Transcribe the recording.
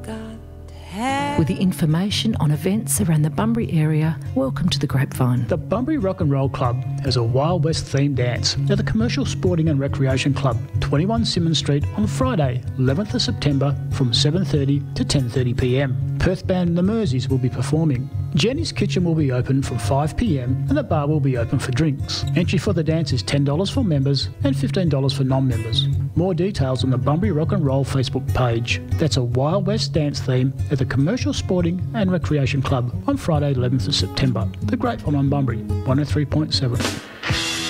With the information on events around the Bunbury area, welcome to the Grapevine. The Bunbury Rock and Roll Club has a Wild West themed dance at the Commercial Sporting and Recreation Club, 21 Symonds Street on Friday, 11th of September from 7:30 to 10:30pm. Perth band The Merseys will be performing. Jenny's Kitchen will be open from 5pm and the bar will be open for drinks. Entry for the dance is $10 for members and $15 for non-members. More details on the Bunbury Rock and Roll Facebook page. That's a Wild West dance theme at the Commercial Sporting and Recreation Club on Friday 11th of September. The Grapevine on Bunbury, 103.7.